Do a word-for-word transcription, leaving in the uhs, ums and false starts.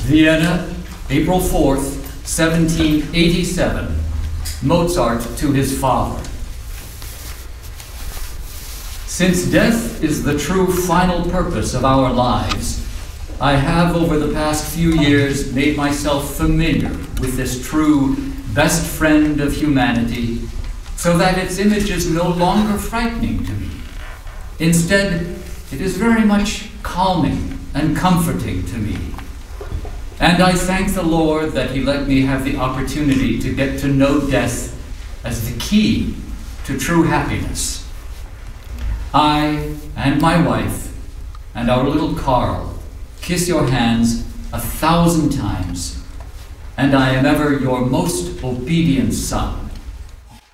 Vienna, April fourth, seventeen eighty-seven. Mozart to his father. Since death is the true final purpose of our lives, I have over the past few years made myself familiar with this true best friend of humanity, so that its image is no longer frightening to me. Instead, it is very much calming and comforting to me. And I thank the Lord that He let me have the opportunity to get to know death as the key to true happiness. I and my wife and our little Carl kiss your hands a thousand times, and I am ever your most obedient son.